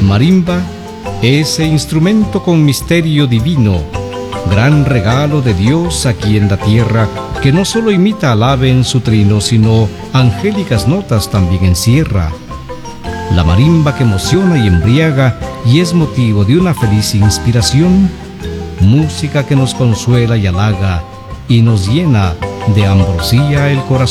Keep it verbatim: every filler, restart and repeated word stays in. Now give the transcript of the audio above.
Marimba, ese instrumento con misterio divino, gran regalo de Dios aquí en la tierra, que no solo imita al ave en su trino, sino angélicas notas también encierra. La marimba que emociona y embriaga y es motivo de una feliz inspiración, música que nos consuela y halaga y nos llena de ambrosía el corazón.